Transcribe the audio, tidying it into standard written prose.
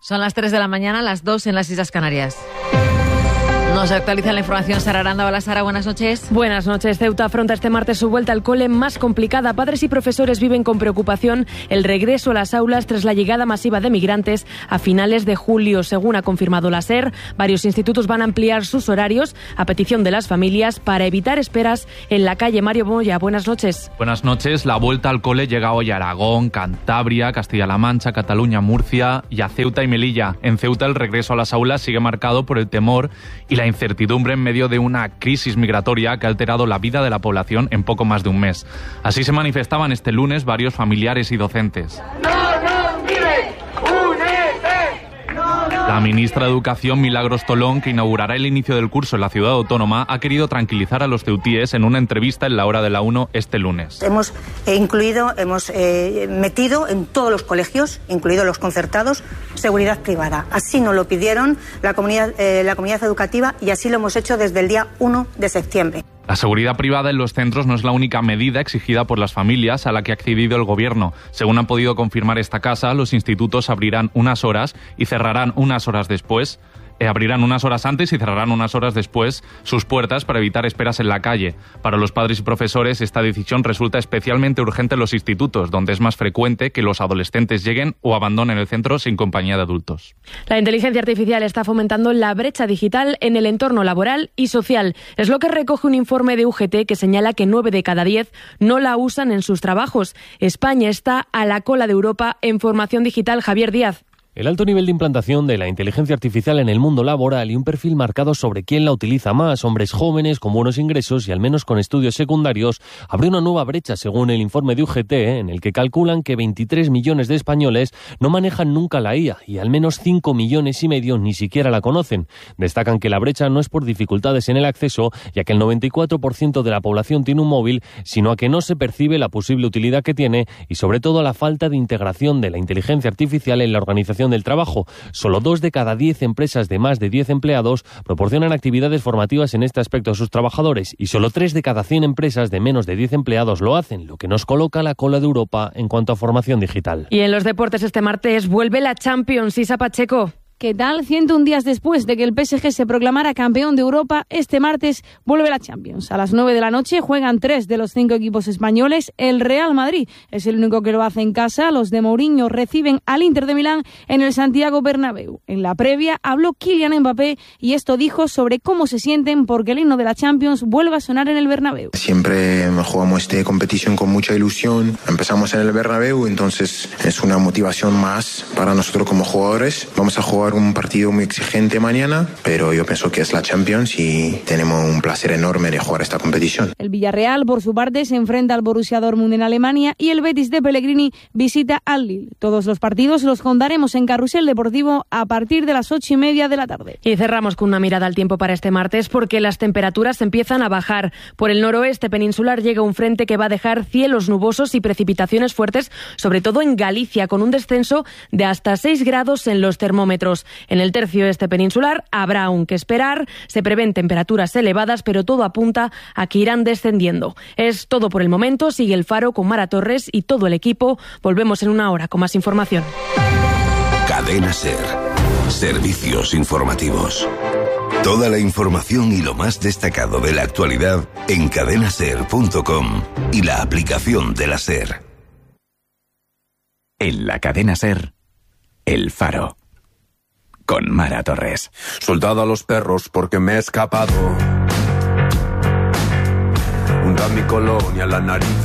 Son las 3 de la mañana, las 2 en las Islas Canarias. Nos actualiza la información Sara Aranda. Hola Sara, buenas noches. Buenas noches. Ceuta afronta este martes su vuelta al cole más complicada. Padres y profesores viven con preocupación el regreso a las aulas tras la llegada masiva de migrantes a finales de julio. Según ha confirmado la SER, varios institutos van a ampliar sus horarios a petición de las familias para evitar esperas en la calle. Mario Moya, buenas noches. Buenas noches. La vuelta al cole llega hoy a Aragón, Cantabria, Castilla-La Mancha, Cataluña, Murcia y a Ceuta y Melilla. En Ceuta el regreso a las aulas sigue marcado por el temor y la incertidumbre en medio de una crisis migratoria que ha alterado la vida de la población en poco más de un mes. Así se manifestaban este lunes varios familiares y docentes. La ministra de Educación, Milagros Tolón, que inaugurará el inicio del curso en la ciudad autónoma, ha querido tranquilizar a los ceutíes en una entrevista en La Hora de la 1 este lunes. Hemos metido en todos los colegios, incluidos los concertados, seguridad privada. Así nos lo pidieron la comunidad educativa y así lo hemos hecho desde el día 1 de septiembre. La seguridad privada en los centros no es la única medida exigida por las familias a la que ha accedido el Gobierno. Según han podido confirmar esta casa, los institutos abrirán unas horas y cerrarán unas horas después. Abrirán unas horas antes y cerrarán unas horas después sus puertas para evitar esperas en la calle. Para los padres y profesores, esta decisión resulta especialmente urgente en los institutos, donde es más frecuente que los adolescentes lleguen o abandonen el centro sin compañía de adultos. La inteligencia artificial está fomentando la brecha digital en el entorno laboral y social. Es lo que recoge un informe de UGT que señala que 9 de cada 10 no la usan en sus trabajos. España está a la cola de Europa en formación digital. Javier Díaz. El alto nivel de implantación de la inteligencia artificial en el mundo laboral y un perfil marcado sobre quién la utiliza más, hombres jóvenes con buenos ingresos y al menos con estudios secundarios, abre una nueva brecha según el informe de UGT, en el que calculan que 23 millones de españoles no manejan nunca la IA y al menos 5,5 millones ni siquiera la conocen. Destacan que la brecha no es por dificultades en el acceso, ya que el 94% de la población tiene un móvil, sino a que no se percibe la posible utilidad que tiene y sobre todo a la falta de integración de la inteligencia artificial en la organización del trabajo. Solo 2 de cada 10 empresas de más de 10 empleados proporcionan actividades formativas en este aspecto a sus trabajadores y solo 3 de cada 100 empresas de menos de 10 empleados lo hacen, lo que nos coloca a la cola de Europa en cuanto a formación digital. Y en los deportes este martes vuelve la Champions. Isa Pacheco. ¿Qué tal? 101 días después de que el PSG se proclamara campeón de Europa, este martes vuelve la Champions. A las 9 de la noche juegan 3 de los 5 equipos españoles. El Real Madrid es el único que lo hace en casa. Los de Mourinho reciben al Inter de Milán en el Santiago Bernabéu. En la previa habló Kylian Mbappé y esto dijo sobre cómo se sienten porque el himno de la Champions vuelve a sonar en el Bernabéu. Siempre jugamos esta competición con mucha ilusión. Empezamos en el Bernabéu, entonces es una motivación más para nosotros como jugadores. Vamos a jugar un partido muy exigente mañana, pero yo pienso que es la Champions y tenemos un placer enorme de jugar esta competición. El Villarreal, por su parte, se enfrenta al Borussia Dortmund en Alemania y el Betis de Pellegrini visita al Lille. Todos los partidos los contaremos en Carrusel Deportivo a partir de las 8:30 de la tarde. Y cerramos con una mirada al tiempo para este martes porque las temperaturas empiezan a bajar. Por el noroeste peninsular llega un frente que va a dejar cielos nubosos y precipitaciones fuertes, sobre todo en Galicia, con un descenso de hasta 6 grados en los termómetros. En el tercio este peninsular habrá aún que esperar, se prevén temperaturas elevadas, pero todo apunta a que irán descendiendo. Es todo por el momento, sigue El Faro con Mara Torres y todo el equipo. Volvemos en una hora con más información. Cadena SER. Servicios informativos. Toda la información y lo más destacado de la actualidad en cadenaser.com y la aplicación de la SER. En la cadena SER, El Faro. Con Mara Torres. Soldado a los perros porque me he escapado. Hunda mi colonia, la nariz